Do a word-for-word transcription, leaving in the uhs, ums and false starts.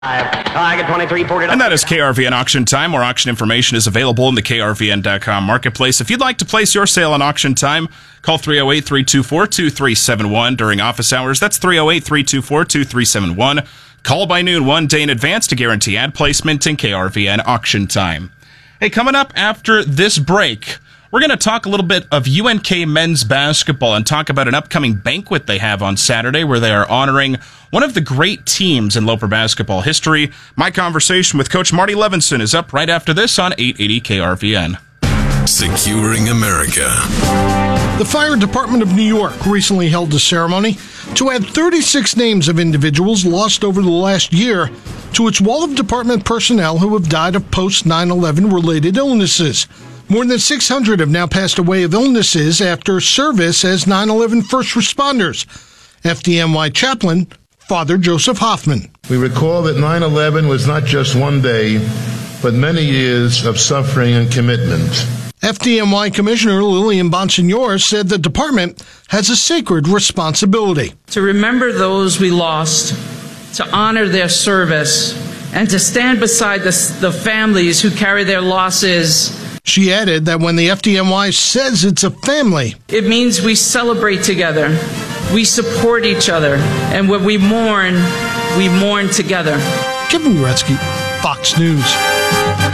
Target twenty-three forty. And that is K R V N Auction Time. More auction information is available in the K R V N dot com marketplace. If you'd like to place your sale on Auction Time, call three oh eight, three two four, two three seven one during office hours. That's three oh eight, three two four, two three seven one. Call by noon one day in advance to guarantee ad placement in K R V N Auction Time. Hey, coming up after this break, we're going to talk a little bit of U N K men's basketball and talk about an upcoming banquet they have on Saturday where they are honoring one of the great teams in Loper basketball history. My conversation with Coach Marty Levinson is up right after this on eight eighty K R V N. Securing America. The Fire Department of New York recently held a ceremony to add thirty-six names of individuals lost over the last year to its wall of department personnel who have died of post nine eleven related illnesses. More than six hundred have now passed away of illnesses after service as nine eleven first responders. F D N Y chaplain, Father Joseph Hoffman. We recall that nine eleven was not just one day, but many years of suffering and commitment. F D N Y Commissioner Lillian Bonsignor said the department has a sacred responsibility to remember those we lost, to honor their service, and to stand beside the, the families who carry their losses. She added that when the F D N Y says it's a family, it means we celebrate together, we support each other, and when we mourn, we mourn together. Kevin Gretzky, Fox News.